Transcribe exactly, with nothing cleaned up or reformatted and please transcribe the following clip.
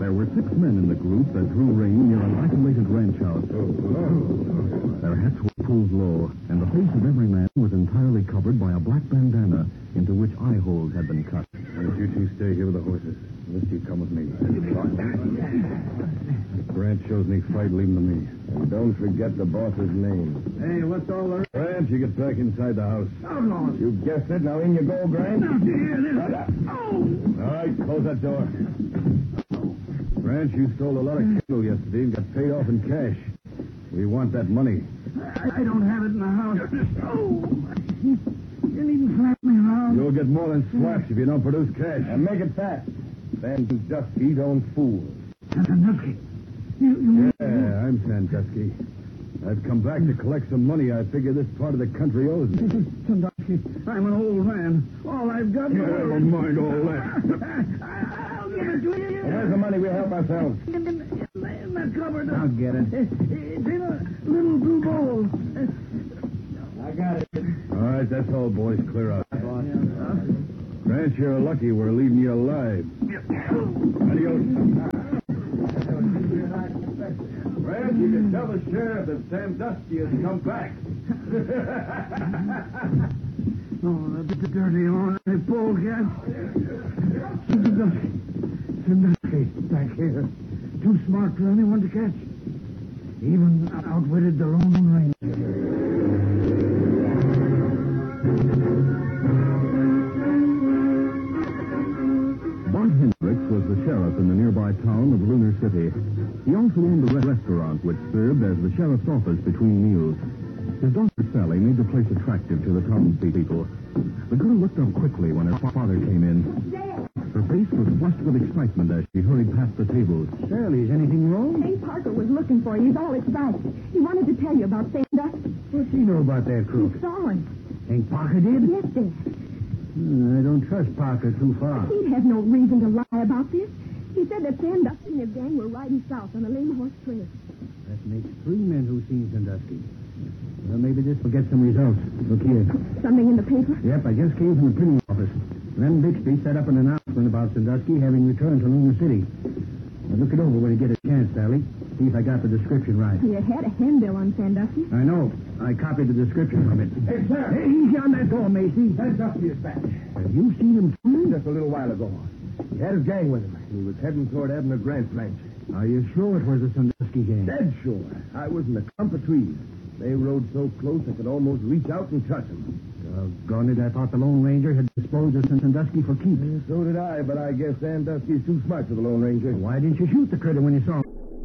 There were six men in the group that drew rein near an isolated ranch house. Their hats were pulled low, and the face of every man was entirely covered by a black bandana into which eye holes had been cut. Why don't you two stay here with the horses? Misty, come with me. Grant shows me fight, leave him to me. And don't forget the boss's name. Hey, what's all the... Grant, you get back inside the house. Outlaws. You guessed it. Now in you go, Grant. Now, here, this... Oh! All right, close that door. Grant, you stole a lot of cattle yesterday and got paid off in cash. We want that money. I, I don't have it in the house. Oh! You needn't slap me around. You'll get more than slaps if you don't produce cash. And make it fast. Sandusky don't fool. Sandusky? You, you... Yeah, I'm Sandusky. I've come back to collect some money I figure this part of the country owes me. Sandusky, I'm an old man. All I've got... Yeah, never mind all that. I'll give it to you. Where's the money? We'll help ourselves. In, in, in that cupboard. I'll get it. It's in a little blue bowl. I got it. All right, that's all, boys. Clear out. Grant, you're lucky we're leaving you alive. Adios. Grant, you can tell the sheriff that Sandusky has come back. Oh, the dirty, ornery polecat. Sandusky. Sandusky, back here. Too smart for anyone to catch. Even outwitted the Lone Ranger. Bart Hendricks was the sheriff in the nearby town of Lunar City. He also owned a restaurant which served as the sheriff's office between meals. His daughter Sally made the place attractive to the townspeople. The girl looked up quickly when her father came in. Her face was flushed with excitement as she hurried past the tables. Sally, is anything wrong? Hank Parker was looking for you. He's all excited. He wanted to tell you about Sandusky. What's he know about that He crook? saw him. Hank Parker did? Yes, Dad. Hmm, I don't trust Parker too far. He'd have no reason to lie about this. He said that Sandusky and his gang were riding south on a lame horse trail. That makes three men who've seen Sandusky. Well, maybe this will get some results. Look here. Something in the paper? Yep, I just came from the printing office. Len Bixby set up an announcement about Sandusky having returned to Lunar City. Now, look it over when you get a chance, Sally. See if I got the description right. You had a handbill on Sandusky. I know. I copied the description from it. Hey, sir. Hey, he's on that door, Macy. Sandusky is back. Have you seen him too? Just a little while ago. He had his gang with him. He was heading toward Abner Grant's ranch. Are you sure it was the Sandusky gang? Dead sure. I was in a clump of trees. They rode so close I could almost reach out and touch them. Doggone it, I thought the Lone Ranger had disposed of Sandusky for keeps. Yeah, so did I, but I guess Sandusky's too smart for the Lone Ranger. Why didn't you shoot the critter when you saw him?